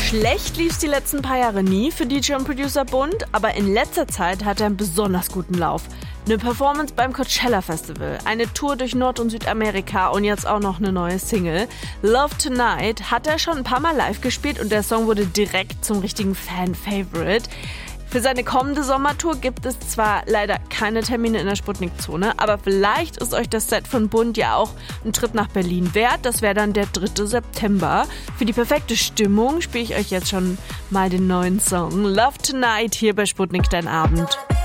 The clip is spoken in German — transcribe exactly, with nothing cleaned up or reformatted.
Schlecht lief's die letzten paar Jahre nie für D J und Producer Bund, aber in letzter Zeit hat er einen besonders guten Lauf. Eine Performance beim Coachella Festival, eine Tour durch Nord- und Südamerika und jetzt auch noch eine neue Single. Love Tonight hat er schon ein paar Mal live gespielt und der Song wurde direkt zum richtigen Fan-Favorite. Für seine kommende Sommertour gibt es zwar leider keine Termine in der Sputnik-Zone, aber vielleicht ist euch das Set von Bund ja auch ein Trip nach Berlin wert. Das wäre dann der dritte September. Für die perfekte Stimmung spiele ich euch jetzt schon mal den neuen Song Love Tonight hier bei Sputnik Dein Abend.